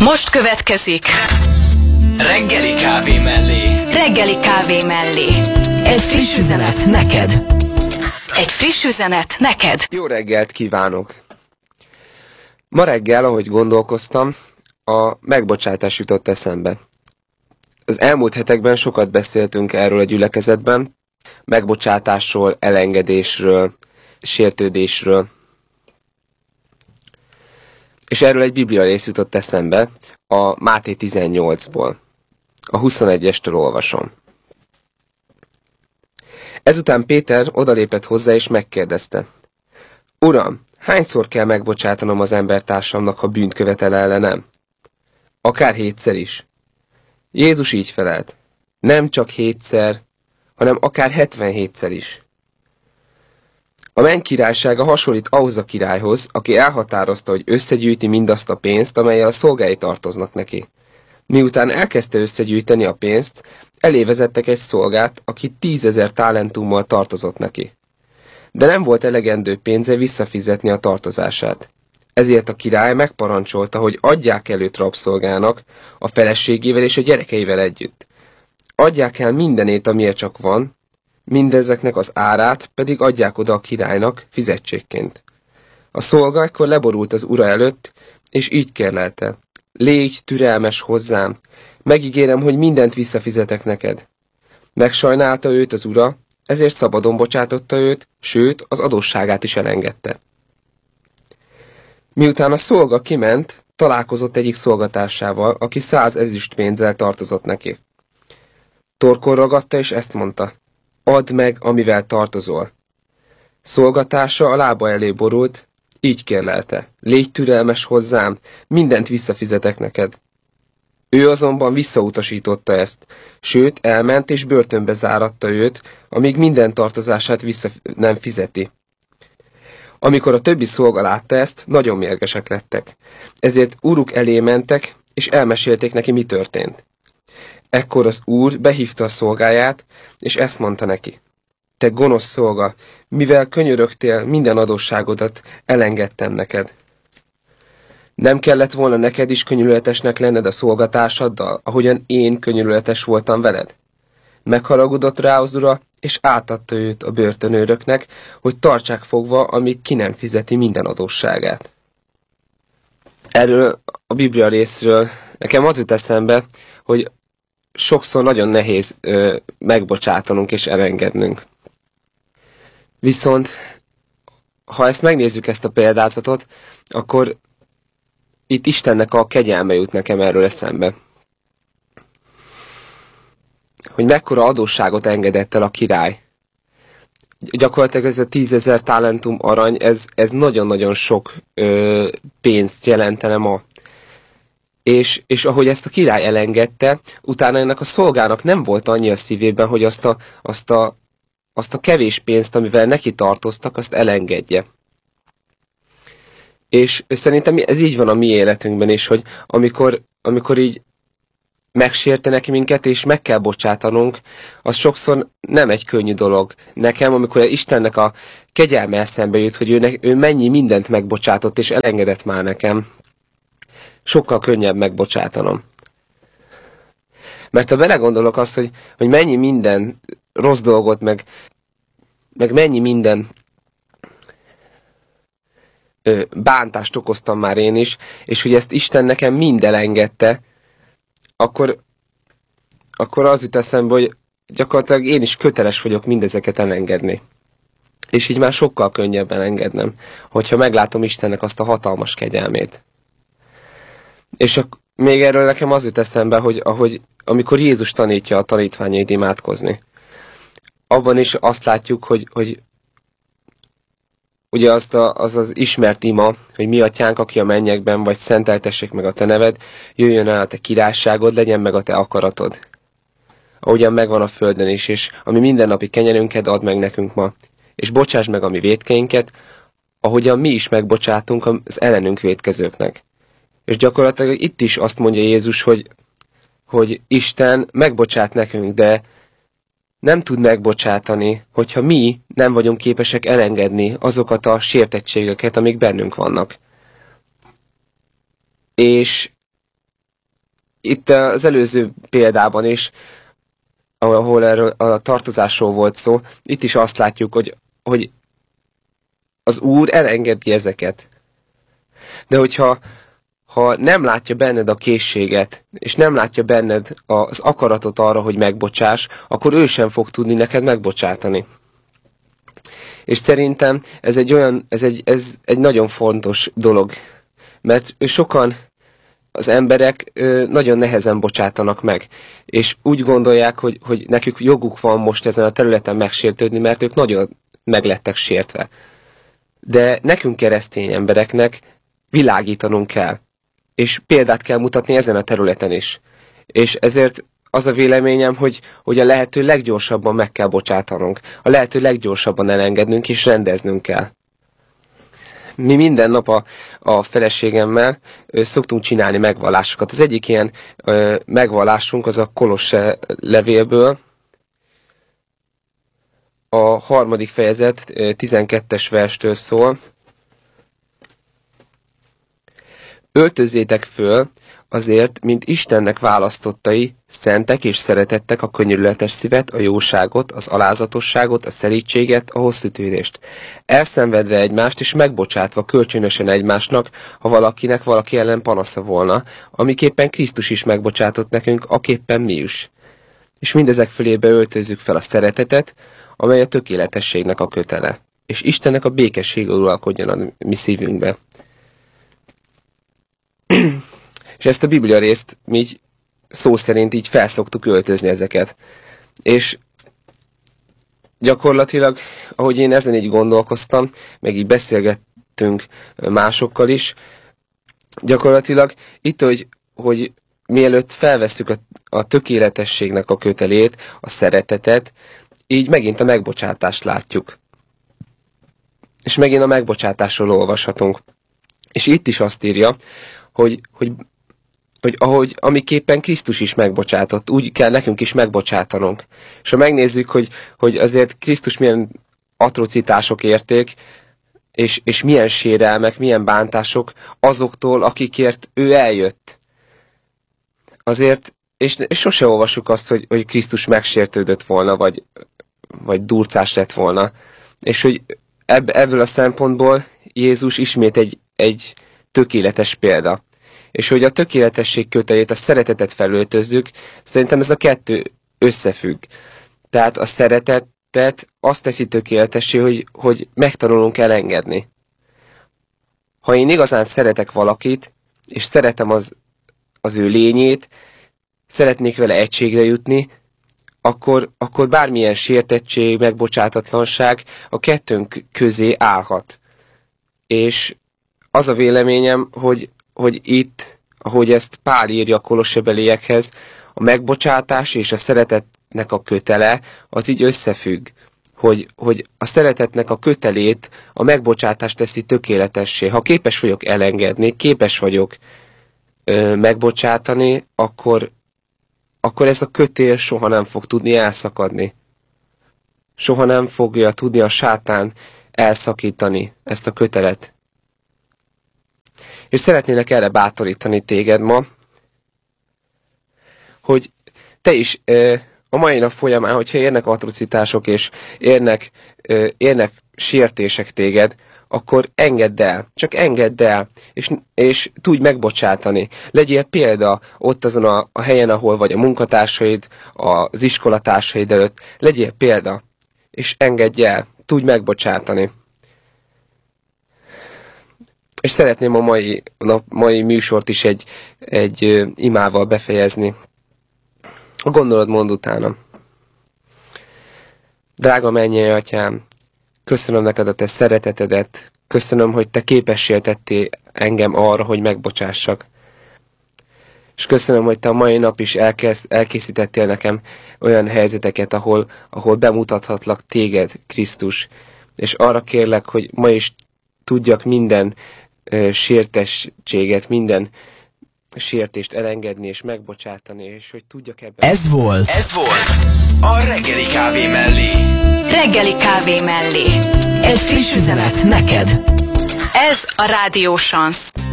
Most következik Reggeli kávé mellé. Reggeli kávé mellé. Egy friss üzenet neked. Egy friss üzenet neked. Jó reggelt kívánok! Ma reggel, ahogy gondolkoztam, a megbocsátás jutott eszembe. Az elmúlt hetekben sokat beszéltünk erről a gyülekezetben, megbocsátásról, elengedésről, sértődésről. És erről egy biblia rész jutott eszembe, a Máté 18-ból. A 21-estől olvasom. Ezután Péter odalépett hozzá és megkérdezte: Uram, hányszor kell megbocsátanom az embertársamnak, ha bűnt követel ellenem? Akár 7-szer is. Jézus így felelt: nem csak 7-szer, hanem akár 77-szer is. A menny királysága hasonlít ahhoz a királyhoz, aki elhatározta, hogy összegyűjti mindazt a pénzt, amellyel a szolgái tartoznak neki. Miután elkezdte összegyűjteni a pénzt, elé vezettek egy szolgát, aki 10 000 talentummal tartozott neki. De nem volt elegendő pénze visszafizetni a tartozását. Ezért a király megparancsolta, hogy adják előtt rabszolgának, a feleségével és a gyerekeivel együtt. Adják el mindenét, amilyen csak van, mindezeknek az árát pedig adják oda a királynak fizetségként. A szolga ekkor leborult az ura előtt, és így kérlelte: légy türelmes hozzám, megígérem, hogy mindent visszafizetek neked. Megsajnálta őt az ura, ezért szabadon bocsátotta őt, sőt, az adósságát is elengedte. Miután a szolga kiment, találkozott egyik szolgatársával, aki 100 ezüstpénzzel tartozott neki. Torkon ragadta, és ezt mondta: add meg, amivel tartozol. Szolgatársa a lába elé borult, így kérlelte: légy türelmes hozzám, mindent visszafizetek neked. Ő azonban visszautasította ezt, sőt, elment és börtönbe záratta őt, amíg minden tartozását vissza nem fizeti. Amikor a többi szolga látta ezt, nagyon mérgesek lettek. Ezért úruk elé mentek, és elmesélték neki, mi történt. Ekkor az úr behívta a szolgáját, és ezt mondta neki: te gonosz szolga, mivel könyörögtél, minden adósságodat elengedtem neked. Nem kellett volna neked is könyörületesnek lenned a szolgatársaddal, ahogyan én könyörületes voltam veled? Megharagudott rá az ura, és átadta őt a börtönőröknek, hogy tartsák fogva, amíg ki nem fizeti minden adósságát. Erről a biblia részről nekem az jut eszembe, hogy sokszor nagyon nehéz megbocsátanunk és elengednünk. Viszont, ha ezt megnézzük, ezt a példázatot, akkor itt Istennek a kegyelme jut nekem erről eszembe. Hogy mekkora adósságot engedett el a király. Gyakorlatilag ez a 10 000 talentum arany, ez nagyon-nagyon sok pénzt jelentene ma. És ahogy ezt a király elengedte, utána ennek a szolgának nem volt annyi a szívében, hogy azt a kevés pénzt, amivel neki tartoztak, azt elengedje. És szerintem ez így van a mi életünkben is, hogy amikor így megsértenek minket, és meg kell bocsátanunk, az sokszor nem egy könnyű dolog. Nekem, amikor Istennek a kegyelme eszembe jut, hogy ő mennyi mindent megbocsátott, és elengedett már nekem, sokkal könnyebb megbocsátanom. Mert ha belegondolok azt, hogy mennyi minden rossz dolgot, meg mennyi minden bántást okoztam már én is, és hogy ezt Isten nekem mind elengedte, akkor az jut eszembe, hogy gyakorlatilag én is köteles vagyok mindezeket elengedni. És így már sokkal könnyebben engednem, hogyha meglátom Istennek azt a hatalmas kegyelmét. És még erről nekem az jut eszembe, hogy amikor Jézus tanítja a tanítványait imádkozni, abban is azt látjuk, hogy ugye az ismert ima, hogy mi atyánk, aki a mennyekben vagy, szenteltessék meg a te neved, jöjjön el a te királyságod, legyen meg a te akaratod. Ahogyan megvan a földön is, és ami mindennapi kenyerünket add meg nekünk ma. És bocsáss meg a mi vétkeinket, ahogyan mi is megbocsátunk az ellenünk vétkezőknek. És gyakorlatilag itt is azt mondja Jézus, hogy Isten megbocsát nekünk, de nem tud megbocsátani, hogyha mi nem vagyunk képesek elengedni azokat a sértettségeket, amik bennünk vannak. És itt az előző példában is, ahol erről a tartozásról volt szó, itt is azt látjuk, hogy az Úr elengedi ezeket. De hogyha nem látja benned a készséget, és nem látja benned az akaratot arra, hogy megbocsáss, akkor ő sem fog tudni neked megbocsátani. És szerintem ez egy nagyon fontos dolog, mert sokan az emberek nagyon nehezen bocsátanak meg, és úgy gondolják, hogy nekük joguk van most ezen a területen megsértődni, mert ők nagyon meglettek sértve. De nekünk keresztény embereknek világítanunk kell, és példát kell mutatni ezen a területen is. És ezért az a véleményem, hogy a lehető leggyorsabban meg kell bocsátanunk, a lehető leggyorsabban elengednünk és rendeznünk kell. Mi minden nap a feleségemmel szoktunk csinálni megvallásokat. Az egyik ilyen megvallásunk az a Kolosse levélből, a 3. fejezet 12. verstől szól. Öltözzétek föl azért, mint Istennek választottai, szentek és szeretettek a könyörületes szívet, a jóságot, az alázatosságot, a szelídséget, a hosszútűrést. Elszenvedve egymást és megbocsátva kölcsönösen egymásnak, ha valakinek valaki ellen panasza volna, amiképpen Krisztus is megbocsátott nekünk, aképpen mi is. És mindezek fölébe öltözzük fel a szeretetet, amely a tökéletességnek a kötele. És Istennek a békessége uralkodjon a mi szívünkbe. És ezt a Biblia részt mi így szó szerint így felszoktuk öltözni ezeket. És gyakorlatilag, ahogy én ezen így gondolkoztam, meg így beszélgettünk másokkal is, gyakorlatilag itt, hogy mielőtt felvesszük a tökéletességnek a kötelét, a szeretetet, így megint a megbocsátást látjuk. És megint a megbocsátásról olvashatunk. És itt is azt írja, hogy ahogy amiképpen Krisztus is megbocsátott, úgy kell nekünk is megbocsátanunk. És ha megnézzük, hogy azért Krisztus milyen atrocitások érték, és milyen sérelmek, milyen bántások azoktól, akikért ő eljött. Azért, és sose olvassuk azt, hogy Krisztus megsértődött volna, vagy durcás lett volna. És hogy ebből a szempontból Jézus ismét egy tökéletes példa. És hogy a tökéletesség kötelét, a szeretetet felöltözzük, szerintem ez a kettő összefügg. Tehát a szeretetet azt teszi tökéletessé, hogy megtanulunk elengedni. Ha én igazán szeretek valakit, és szeretem az ő lényét, szeretnék vele egységre jutni, akkor bármilyen sértettség, megbocsátatlanság a kettőnk közé állhat. És az a véleményem, hogy itt, ahogy ezt Pál írja a kolossebeliekhez, a megbocsátás és a szeretetnek a kötele, az így összefügg. Hogy a szeretetnek a kötelét a megbocsátás teszi tökéletessé. Ha képes vagyok elengedni, képes vagyok megbocsátani, akkor ez a kötél soha nem fog tudni elszakadni. Soha nem fogja tudni a sátán elszakítani ezt a kötelet. És szeretnélek erre bátorítani téged ma, hogy te is a mai nap folyamán, hogyha érnek atrocitások és érnek sértések téged, akkor engedd el, csak engedd el, és tudj megbocsátani. Legyél példa ott azon a helyen, ahol vagy a munkatársaid, az iskolatársaid előtt. Legyél példa, és engedj el, tudj megbocsátani. És szeretném a mai műsort is egy imával befejezni. A gondolod mond utána. Drága mennyei Atyám, köszönöm neked a te szeretetedet, köszönöm, hogy te képessé tettél engem arra, hogy megbocsássak. És köszönöm, hogy te a mai nap is elkészítettél nekem olyan helyzeteket, ahol bemutathatlak téged, Krisztus. És arra kérlek, hogy ma is tudjak minden sértességet, minden sértést elengedni és megbocsátani, és hogy tudjak ebben... Ez volt a reggeli kávé mellé. Reggeli kávé mellé. Egy friss üzenet neked. Ez a Rádió Chance.